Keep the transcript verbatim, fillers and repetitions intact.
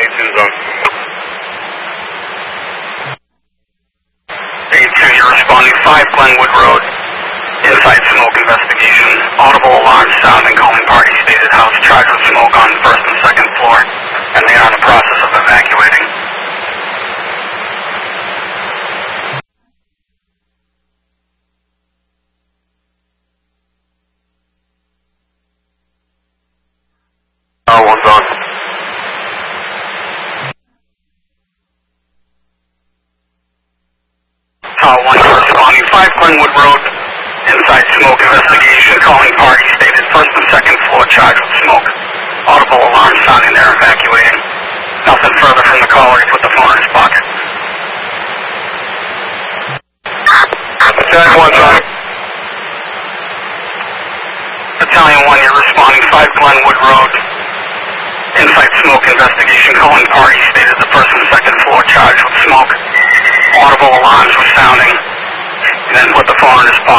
eighteen zone. eighty-two, you're responding five Glenwood Road. Inside smoke investigation. Audible alarm sounding, calling party stated house charged with smoke on first and second floor. And they are in the process of evacuating. Uh, one's on. Tower one, you're responding five Glenwood Road. Inside smoke investigation. Calling party stated first and second floor charged with smoke. Audible alarm sounding, they're evacuating. Nothing further from the caller, he put the phone in his pocket. Jack one's on. Battalion one, you're responding five Glenwood Road. Inside smoke investigation. Calling party stated the first and second floor charged with smoke. Audible alarms were sounding. Then put the phone in his pocket.